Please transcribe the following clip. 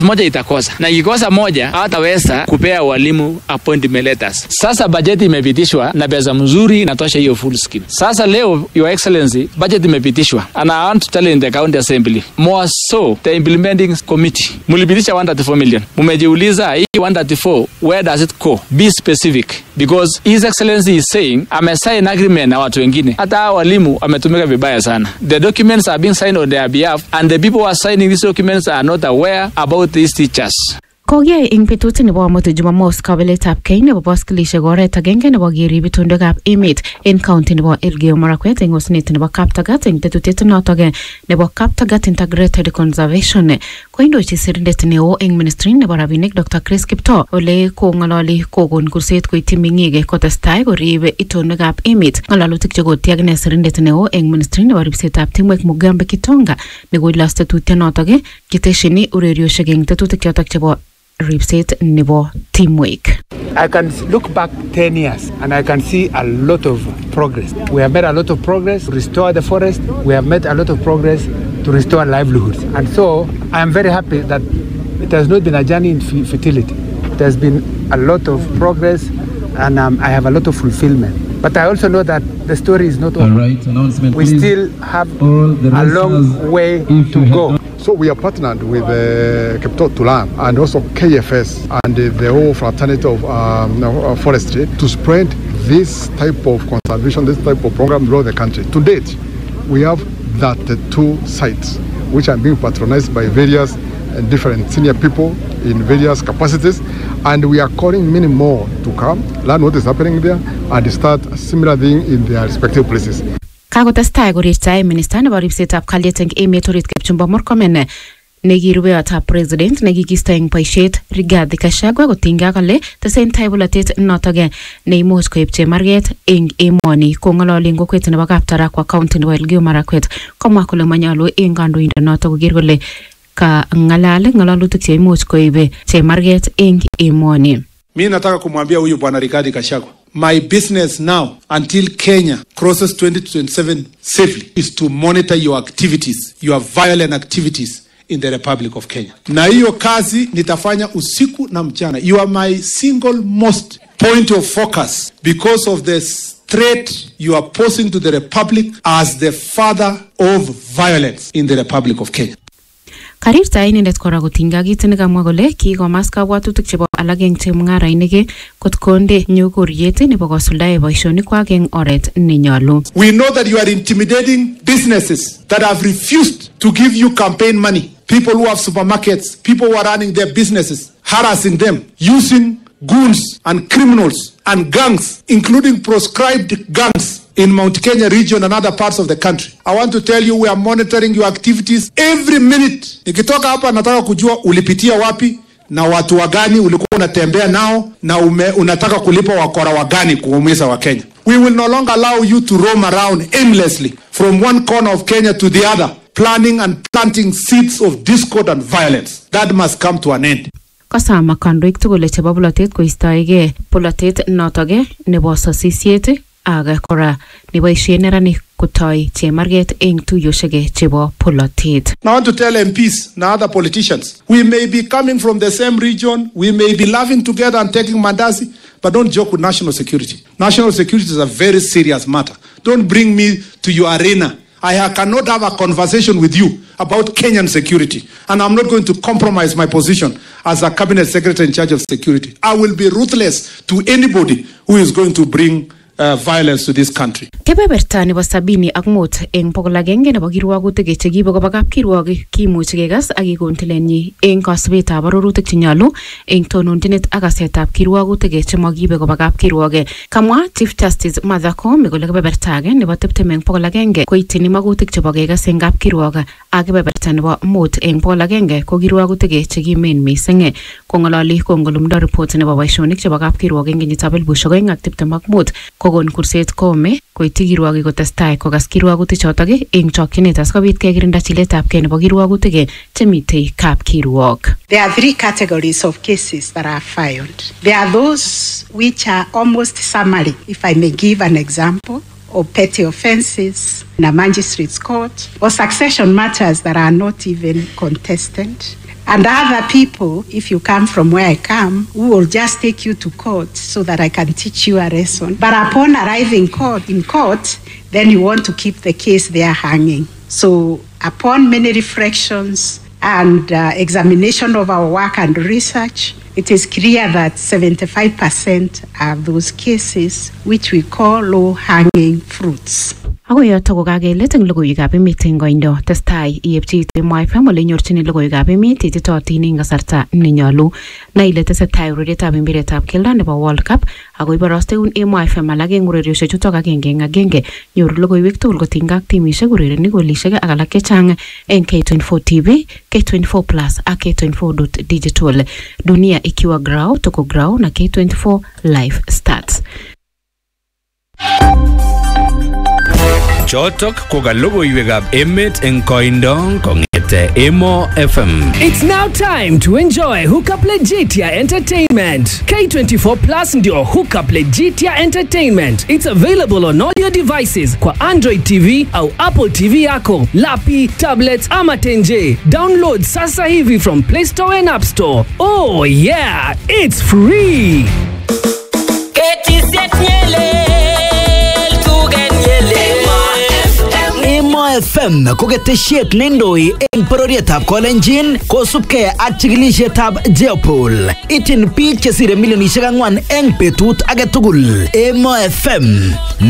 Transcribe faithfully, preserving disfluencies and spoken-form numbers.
moja itakosa, na ikikosa moja hataweza kupea walimu appointment letters. Sasa budget imepitishwa na pesa mzuri inatosha hiyo full scheme. Sasa leo, Your Excellency, budget imepitishwa and I want to tell in the county assembly, more so the implementing committee, mulipitisha one hundred thirty-four million. Mumejiuliza hii one hundred thirty-four, where does it go? Be specific, because His Excellency is saying amesign agreement na watu wengine. Hata walimu ametumika vibaya sana. The documents are being signed on their behalf and the people who are signing these documents are not aware about these teachers. Koge ing petut nebo amut Jumamos kabeletab Kenya nebo baskilishek oret agenge nebo kerib itondab emet en county nebo Elgeyo Marakwet eng osnet nebo Kaptagat eng tetutiet notok nebo Kaptagat Integrated Conservation. Koindochi sirindet neo eng ministry nebo rabinik Doctor Chris Kiptoo ole kongololi kokon kurset koityi meng'ik kotestai korib itondab emet. Ngalalutik chekotiak ne sirindet neo eng ministry nebo ribsetab timwek Mugambe Kitonga nekoilos tetutiet notok kiteshini urerioshek eng tetutik chotok chebo ribset nebo teamwork. I can look back ten years and I can see a lot of progress. We have made a lot of progress to restore the forest. We have made a lot of progress to restore livelihoods. And so I am very happy that it has not been a journey in futility. It has been a lot of progress and um, I have a lot of fulfillment. But I also know that the story is not over. Right, announcement, we please. still have a long way to go. So we are partnered with uh, Kiptoo Tulam and also K F S and uh, the whole fraternity of um, uh, forestry to spread this type of conservation, this type of program throughout the country. To date, we have thirty-two sites which are being patronized by various uh, different senior people in various capacities, and we are calling many more to come, learn what is happening there, and start a similar thing in their respective places. Kakotestai korirtae minister nebo ribsetab kalyet eng emet orit Kipchumba Murkomen nekirubeyotab president nekikisto eng boisiet Rigathi Gachagua kotinygei kole tesentai bolotet notok neimuch koib chemarget eng emoni. Kong'ololi eng kokwet nebo Kaptarakwa county nebo Elgeyo Marakwet komwa kole manyolu eng kandoindet notok koker kole ka ng'alal ng'alalutik cheimuch koibe chemarget eng emoni. Mimi nataka kumwambia huyu bwana Rigathi Gachagua, my business now until Kenya crosses twenty twenty-seven safely is to monitor your activities, your violent activities in the Republic of Kenya. Na hiyo kazi nitafanya usiku na mchana. You are my single most point of focus because of the threat you are posing to the Republic as the father of violence in the Republic of Kenya. Karirta inendet kora kotinygei kit nekamwa kole kikomas kabwatutik chebo alak eng chemung'arainik kot konde nyokoriet nebo kosuldae boisionikwak eng oret nenyolu. We know that you are intimidating businesses that have refused to give you campaign money. People who have supermarkets, people who are running their businesses, harassing them, using goons and criminals and gangs, including proscribed gangs in Mount Kenya region and other parts of the country. I want to tell you we are monitoring your activities every minute. Nikitoka hapa nataka kujua ulipitia wapi na watu wagani ulikuwa unatembea nao na ume, unataka kulipa wakora wagani kuumiza wa Kenya. We will no longer allow you to roam around aimlessly from one corner of Kenya to the other, planning and planting seeds of discord and violence. That must come to an end. Kasama kandoik tugul chebo bolotet koistoegei bolotet notok nebo sosisiet aga kora neboisie neranik kotoi chemarget eng tuyoshek chebo bolotet. I want to tell M Ps and other politicians, we may be coming from the same region, we may be laughing together and taking mandasi, but don't joke with national security. National security is a very serious matter. Don't bring me to your arena. I cannot have a conversation with you about Kenyan security, and I'm not going to compromise my position as a cabinet secretary in charge of security. I will be ruthless to anybody who is going to bring Uh, violence to this country. Kebeberta nebo sabini ak mut eng bokol agenge nebo kirwagutik chekibe koba kapkirwok kimuch kekas ak kikon tilenyi eng kasubetab arorutik chenyolu eng tononjinet ak kasetab kirwagutik chemakibe koba kapkirwok. Kamwa Chief Justice Martha Koome kole kebeberta age nebo tiptem eng bokol agenge koitini magutik chebo kekas eng kapkirwok ak kebeberta nebo mut eng bokol agenge ko kirwagutik chekimen mising. Kong'ololi kongolumdo report nebo boisionik chebo kapkirwok eng kenyitab elipusiek oeng ak tiptem ak mut kokon kurset Koome koityi kirwokik kotestai kokas kirwagutik chotok eng chokchinet asikobit kekirinda chiletabgei nebo kirwagutik chemitei kapkirwok. There are three categories of cases that are filed. There are those which are almost summary, if I may give an example, or petty offenses in a magistrate's court, or succession matters that are not even contested. And other people, if you come from where I come, who will just take you to court so that I can teach you a lesson. But upon arriving court, in court, then you want to keep the case there hanging. So upon many reflections and uh, examination of our work and research, it is clear that seventy-five percent are those cases which we call low-hanging fruits. Ako yoto ko kakelet eng logoiwekab emet eng koindo testai iepchi Emo F M ole nyorchini logoiwekab emet ititootin eng kasarta nenyolu. Na ile tesetai urerietab mpiretab keldo nebo World Cup ako iborosteun Emo F M alak eng ureriosiek chutok agenge eng agenge. Nyoru logoiwek tugul kotinygei ak timisiek, urerenik, golisiek ak alak chechang eng K twenty-four T V, K twenty-four Plus ak K twenty-four Digital. Dunia ikiwa grau, tuko grau na K twenty-four Live Stats. Chotok ko ka logoiwekab emet eng koindo kongete Emo F M. It's now time to enjoy Hookup Legitia Entertainment. K twenty-four Plus ndio Hookup Legitia Entertainment. It's available on all your devices kwa Android T V au Apple T V yako, lapi, tablets ama tenje. Download sasa hivi from Play Store and App Store. Oh yeah, it's free. Emo F M ko ketesiet nendoi eng bororietab Kolenjin kosubkei ak chikilisietab Jeopol. Ityin biik chesire milionisiek ang'wan eng betut age tugul. Emo F M